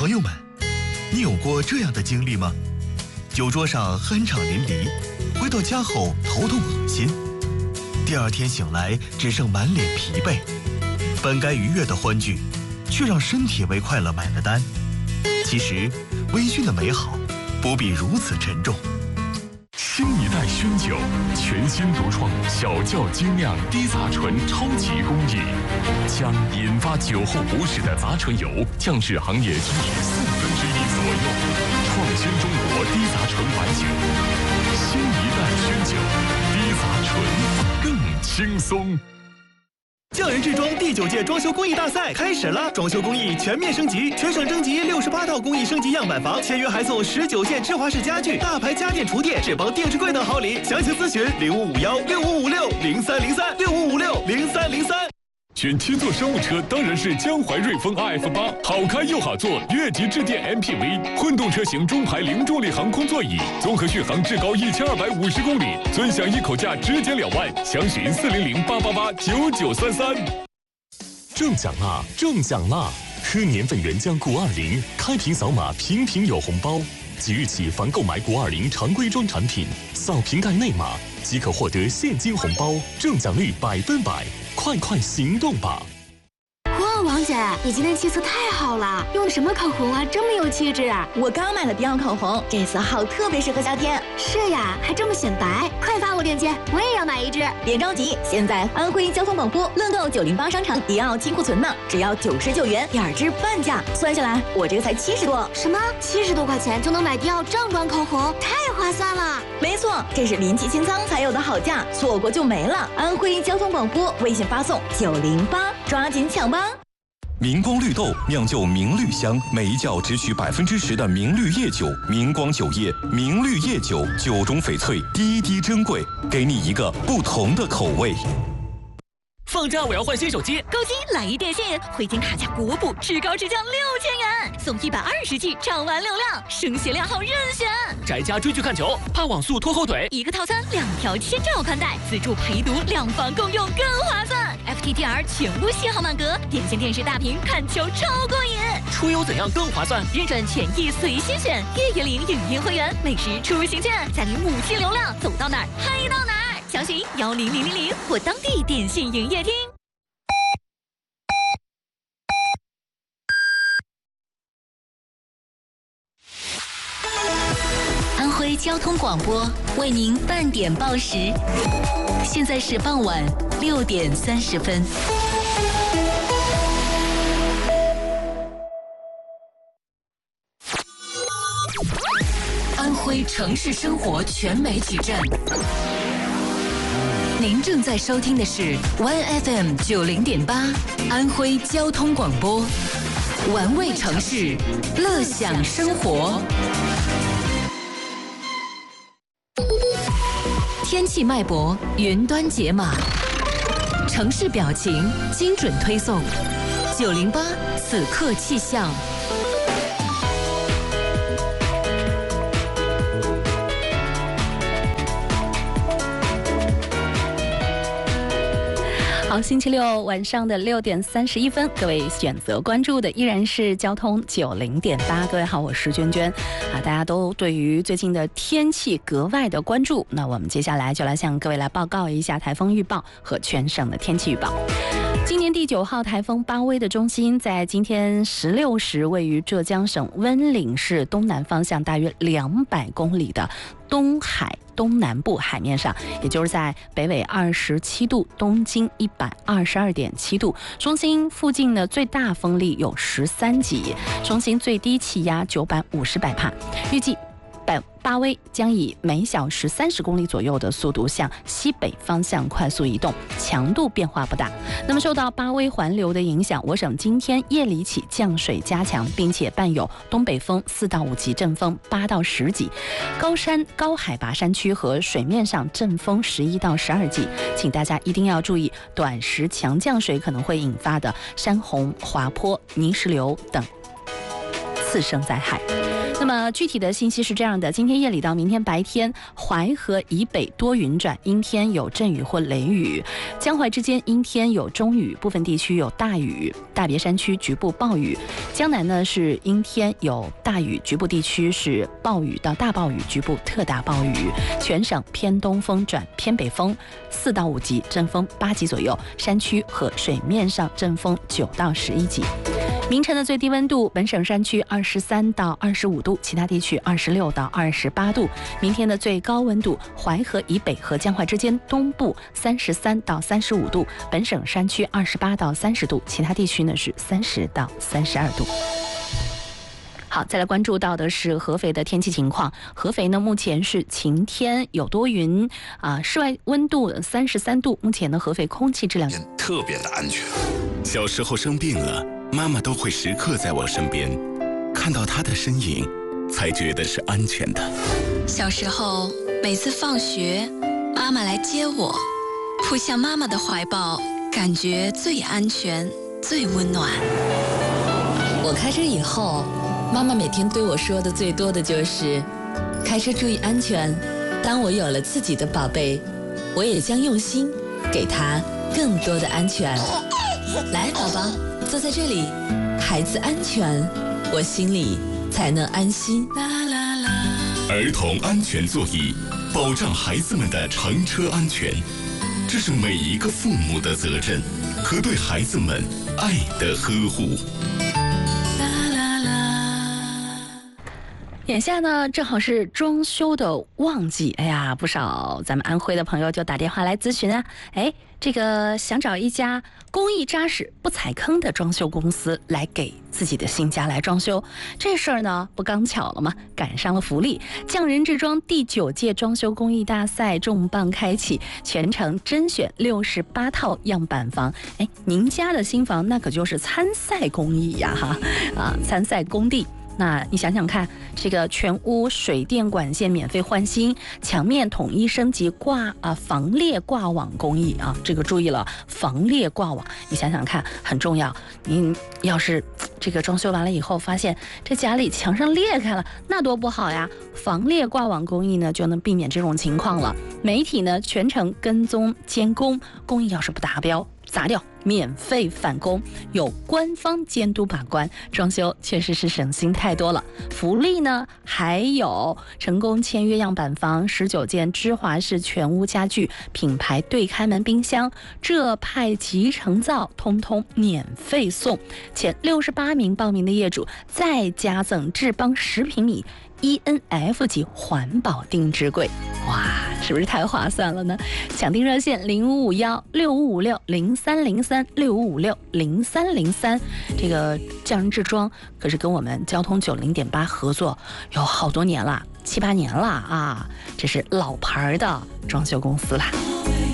朋友们，你有过这样的经历吗？酒桌上酣畅淋漓，回到家后头痛恶心，第二天醒来只剩满脸疲惫，本该愉悦的欢聚，却让身体为快乐买了单。其实，微醺的美好不必如此沉重。 新一代熏酒，全新独创小窖精酿低杂醇超级工艺，将引发酒后不适的杂醇油降至行业均值1/4左右，创新中国低杂醇白酒。新一代熏酒，低杂醇更轻松。 匠人制装第9届装修工艺大赛开始了，装修工艺全面升级，全省征集68套工艺升级样板房，签约还送19件芝华士家具、大牌家电厨电、智邦电视柜等好礼。详情咨询05516556030365560303。 选七座商务车当然是江淮瑞风 RF8，好开又好坐，越级致电 MPV， 混动车型中排零重力航空座椅，综合续航至高1250公里，尊享一口价直减2万，详询40088889933。中奖啦！中奖啦！喝年份原浆谷20，开瓶扫码瓶瓶有红包。即日起，凡购买谷20常规装产品，扫瓶盖内码即可获得现金红包，中奖率100%，快快行动吧！ 哇，王姐，你今天气色太好了，用的什么口红啊，这么有气质啊！ 我刚买了迪奥口红，这色号特别适合夏天。 是呀，还这么显白，快发我链接，我也要买一支。 别着急，现在安徽交通广播乐购908商场迪奥金库存呢，只要99元，2支半价，算下来我这个才70多。 什么？70多块钱就能买迪奥正装口红，太划算了！ 没错，这是临期清仓才有的好价，错过就没了。安徽交通广播微信发送908，抓紧抢吧！ 明光绿豆酿就明绿香，每一窖只取10%的明绿叶酒。明光酒业明绿叶酒，酒中翡翠，滴滴珍贵，给你一个不同的口味。 放假我要换新手机， 购机来一电信，回金卡价国补，至高直降6000元，送120G 畅玩流量，声协量号任选。 宅家追剧看球，怕网速拖后腿， 一个套餐2条1000兆宽带，自助陪读，2房共用更划算。FTTR 全屋信号满格，点线电视大屏看球超过瘾。 出游怎样更划算？ 认准权益随心选，月月领影音会员，每时出行券，再领5G流量，走到哪儿嗨到哪儿。详询10000或当地电信营业厅。安徽交通广播为您半点报时，现在是傍晚6点30分。安徽城市生活全媒体站。您正在收听的是 OneFM 90.8安徽交通广播，玩味城市，乐享生活。天气脉搏，云端解码，城市表情，精准推送。908此刻气象。好，星期六晚上的6点31分，各位选择关注的依然是交通90.8。各位好，我是娟娟啊，大家都对于最近的天气格外的关注。那我们接下来就来向各位来报告一下台风预报和全省的天气预报。今年第9号台风巴威的中心在今天16时位于浙江省温岭市东南方向大约200公里的东海东南部海面上，也就是在北纬27度，东经122.7度。中心附近的最大风力有13级，中心最低气压950百帕。预计巴威将以每小时30公里左右的速度向西北方向快速移动，强度变化不大。那么受到巴威环流的影响，我省今天夜里起降水加强，并且伴有东北风4到5级，阵风8到10级，高海拔山区和水面上阵风11到12级。请大家一定要注意短时强降水可能会引发的山洪、滑坡、泥石流等次生灾害。 那么具体的信息是这样的：今天夜里到明天白天，淮河以北多云转，阴天有阵雨或雷雨；江淮之间阴天有中雨，部分地区有大雨；大别山区局部暴雨；江南呢是阴天有大雨，局部地区是暴雨到大暴雨，局部特大暴雨。全省偏东风转偏北风4到5级，阵风8级左右，山区和水面上阵风9到11级。明晨的最低温度，本省山区23到25度，其他地区26到28度。明天的最高温度，淮河以北和江淮之间东部33到35度，本省山区28到30度，其他地区呢是30到32度。好，再来关注到的是合肥的天气情况。合肥呢，目前是晴天有多云室外温度33度。目前呢，合肥空气质量特别的安全。小时候生病了，妈妈都会时刻在我身边，看到她的身影，才觉得是安全的。 小时候，每次放学，妈妈来接我，扑向妈妈的怀抱，感觉最安全、最温暖。 我开车以后，妈妈每天对我说的最多的就是开车注意安全。当我有了自己的宝贝，我也将用心给他更多的安全。来，宝宝，坐在这里，孩子安全，我心里才能安心。 儿童安全座椅，保障孩子们的乘车安全，这是每一个父母的责任和对孩子们爱的呵护。 眼下呢，正好是装修的旺季，哎呀，不少咱们安徽的朋友就打电话来咨询啊，这个想找一家工艺扎实、不踩坑的装修公司来给自己的新家来装修。这事儿呢，不刚巧了吗？赶上了福利，匠人制装第9届装修工艺大赛重磅开启，全程甄选68套样板房。您家的新房那可就是参赛工艺呀，参赛工地。那你想想看，这个全屋水电管线免费换新，墙面统一升级防裂挂网工艺啊，这个注意了，防裂挂网，你想想看，很重要。您要是这个装修完了以后，发现这家里墙上裂开了，那多不好呀！防裂挂网工艺呢，就能避免这种情况了。媒体呢全程跟踪监工，工艺要是不达标，砸掉，免费返工，有官方监督把关，装修确实是省心太多了。福利呢，还有成功签约样板房19件芝华士全屋家具、品牌对开门冰箱、浙派集成灶，通通免费送。前68名报名的业主再加赠智邦10平米ENF 级环保定制柜，哇，是不是太划算了呢？抢订热线0551-6556-0303，6556-0303。这个匠人制装可是跟我们交通90.8合作有好多年了，7、8年了啊，这是老牌的装修公司啦。